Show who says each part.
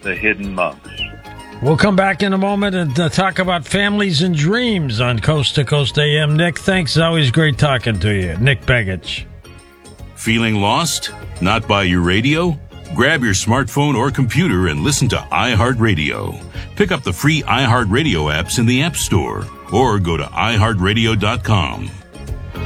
Speaker 1: the hidden monks.
Speaker 2: We'll come back in a moment and talk about families and dreams on Coast to Coast AM. Nick, thanks. It's always great talking to you. Nick Begich.
Speaker 3: Feeling lost? Not by your radio? Grab your smartphone or computer and listen to iHeartRadio. Pick up the free iHeartRadio apps in the App Store or go to iHeartRadio.com.